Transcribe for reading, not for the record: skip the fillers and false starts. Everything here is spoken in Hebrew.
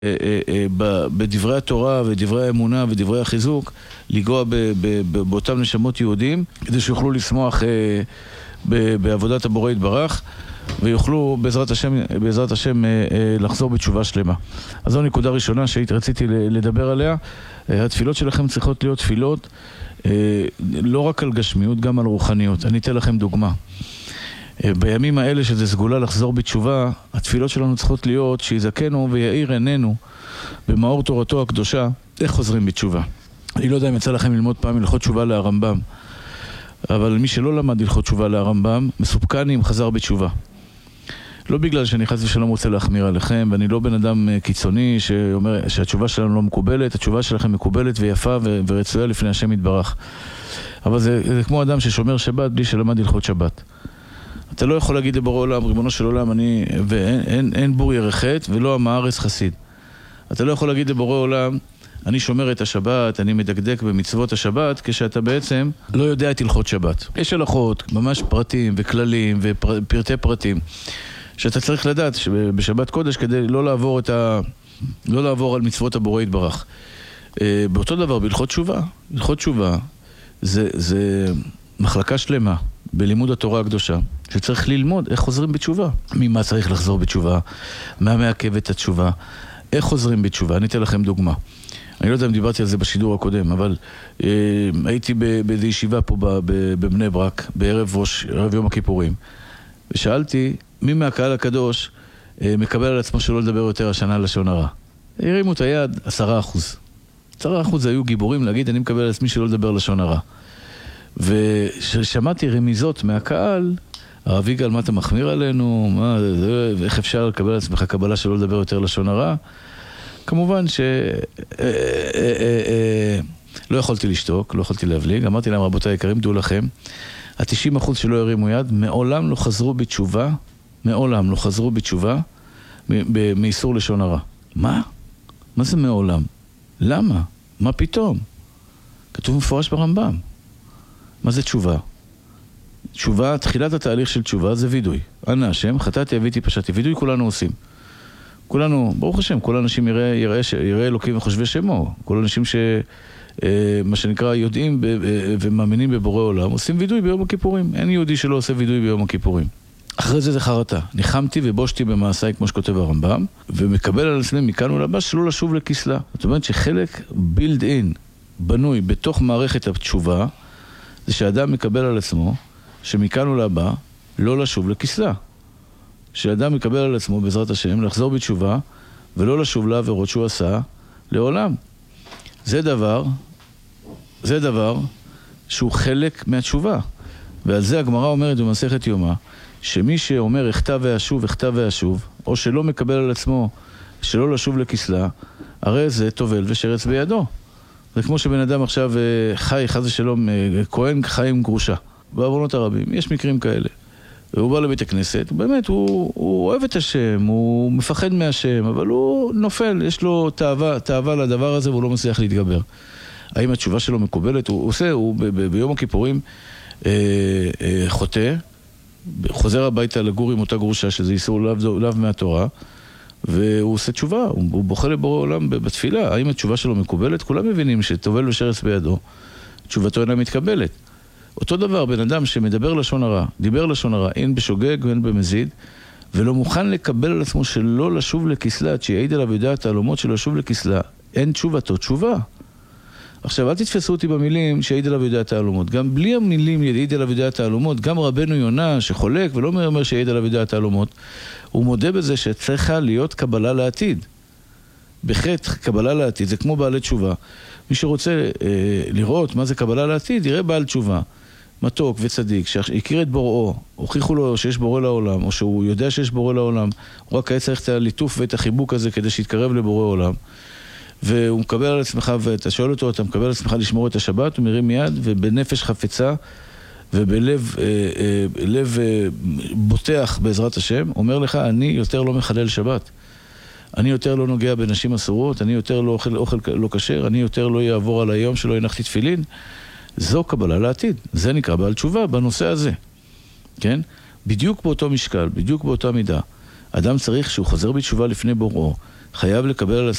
בדברי התורה ודברי האמונה ודברי החיזוק, לגוע באותם נשמות יהודים, כדי שיוכלו לשמוח בעבודת הבורא יתברך, ויוכלו בעזרת השם לחזור בתשובה שלמה. אז זו נקודה ראשונה שרציתי לדבר עליה. התפילות שלכם צריכות להיות תפילות לא רק על גשמיות, גם על רוחניות. אני אתן לכם דוגמה. בימים האלה שזה סגולה לחזור בתשובה, התפילות שלנו צריכות להיות שיזכנו ויעיר עינינו במאור תורתו הקדושה איך חוזרים בתשובה. אני לא יודע אם יצא לכם ללמוד פעם הלכות תשובה להרמב"ם, אבל מי שלא למד הלכות תשובה להרמב"ם מסופקני אם חזר בתשובה. לא בגלל שאני חס ושלום רוצה להחמיר עליכם, ואני לא בן אדם קיצוני שאומר שהתשובה שלנו לא מקובלת. התשובה שלכם מקובלת ויפה ורצויה לפני השם יתברך. אבל זה כמו אדם ששומר שבת בלי שלמד הלכות שבת. אתה לא יכול להגיד לבורא עולם, ריבונו של עולם, ואין בור ירחת ולא עם הארץ חסיד. אתה לא יכול להגיד לבורא עולם, אני שומר את השבת, אני מדקדק במצוות השבת, כשאתה בעצם לא יודע את הלכות שבת. יש הלכות, ממש פרטים וכללים ופרטי פרטים, שאתה צריך לדעת בשבת קודש כדי לא לעבור על מצוות הבורא יתברך. באותו דבר, בהלכות תשובה. הלכות תשובה זה מחלקה שלמה בלימוד התורה הקדושה, שצריך ללמוד איך חוזרים בתשובה. ממה צריך לחזור בתשובה, מה מעכב את התשובה, איך חוזרים בתשובה. אני אתן לכם דוגמה. אני לא יודע אם דיברתי על זה בשידור הקודם, אבל הייתי באיזו ישיבה פה בבני ברק, בערב יום הכיפורים, ושאלתי, מי מהקהל הקדוש מקבל על עצמו שלא לדבר יותר השנה לשון הרע? הרימו את היד 10%. 10% היו גיבורים להגיד, אני מקבל על עצמי שלא לדבר לשון הרע. ושמעתי רמיזות מהקהל, הרב יגאל, מה אתה מחמיר עלינו? איך אפשר לקבל על עצמך קבלה שלא לדבר יותר לשון הרע? כמובן לא יכולתי לשתוק, לא יכולתי להבליג. אמרתי להם, רבותיי היקרים, דעו לכם, ה-90% שלא הרימו יד, מעולם לא חזרו בתשובה מאיסור לשון הרע. מה? מה זה מעולם? למה? מה פתאום? כתוב מפורש ברמב"ם. מה זה תשובה? תשובה, תחילת התהליך של תשובה זה וידוי. אנא השם, חטאתי, אביתי, פשעתי. וידוי כולנו עושים. כולנו, ברוך השם, כל האנשים יראה אלוקים וחושבי שמו. כל האנשים מה שנקרא יודעים ומאמינים בבורא עולם, עושים וידוי ביום הכיפורים. אין יהודי שלא עושה וידוי ביום הכיפורים. אחרי זה חרטה. ניחמתי ובושתי במעשיי, כמו שכותב הרמב"ם, ומקבל על עצמי מכאן ולבא שלא לשוב לכסלה. זאת אומרת שחלק build in, בנוי בתוך מערכת התשובה, זה שאדם מקבל על עצמו שמכאן ולבא לא לשוב לכסלה. שאדם מקבל על עצמו בעזרת השם לחזור בתשובה ולא לשוב לעבירות שהוא עשה לעולם. זה דבר שהוא חלק מהתשובה. ועל זה הגמרא אומרת במסכת יומא, שמי שאומר הכתב ואשוב, או שלא מקבל על עצמו שלא לשוב לכסלה, הרי זה טובל ושרץ בידו. זה כמו שבן אדם עכשיו חי, חס ושלום, כהן חי עם גרושה. בעוונות הרבים, יש מקרים כאלה. והוא בא לבית הכנסת, באמת, הוא אוהב את השם, הוא מפחד מהשם, אבל הוא נופל, יש לו תאווה לדבר הזה, והוא לא מצליח להתגבר. האם התשובה שלו מקובלת? הוא ביום הכיפורים חוטא, חוזר הביתה לגור עם אותה גרושה, שזה איסור לאו מהתורה, והוא עושה תשובה, הוא בוכה לבורא עולם בתפילה. האם התשובה שלו מקובלת? כולם מבינים שטובל ושרץ בידו, תשובתו אינה מתקבלת. אותו דבר, בן אדם שמדבר לשון הרע, דיבר לשון הרע, אין בשוגג ואין במזיד, ולא מוכן לקבל על עצמו שלא לשוב לכסלה, עד שיעיד עליו יודע התעלומות של לשוב לכסלה, אין תשובתו תשובה. עכשיו, אל תתפסו אותי במילים שיעיד עליו יודע התעלומות. גם בלי המילים יעיד עליו יודע התעלומות, גם רבנו יונה שחולק ולא אומר שיעיד עליו יודע התעלומות, הוא מודה בזה שצריכה להיות קבלה לעתיד. בחטא קבלה לעתיד, זה כמו בעלי תשובה. מי שרוצה לראות מה זה קבלה לעתיד, יראה בעל תשובה. מתוק וצדיק, שהכיר את בוראו, הוכיחו לו שיש בורא לעולם, או שהוא יודע שיש בורא לעולם, הוא רק היה צריך את הליטוף ואת החיבוק הזה כדי שיתקרב לבורא עולם. והוא מקבל על עצמך, ואתה שואל אותו, אתה מקבל על עצמך לשמור את השבת, הוא מרים יד, ובנפש חפצה, ובלב בוטח בעזרת השם, אומר לך, אני יותר לא מחלל שבת. אני יותר לא נוגע בנשים אסורות, אני יותר לא אוכל לא כשר, אני יותר לא יעבור על היום שלא ינחתי תפילין. זו קבלה לעתיד. זה נקרא בעל תשובה בנושא הזה. כן? בדיוק באותו משקל, בדיוק באותה מידה. אדם צריך שהוא חוזר בתשובה לפני בוראו, חייב לקבל על